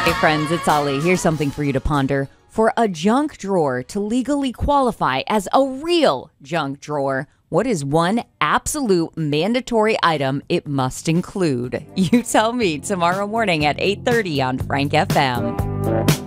Hey friends, it's Ali. Here's something for you to ponder. For a junk drawer to legally qualify as a real junk drawer, what is one absolute mandatory item it must include? You tell me tomorrow morning at 8:30 on Frank FM.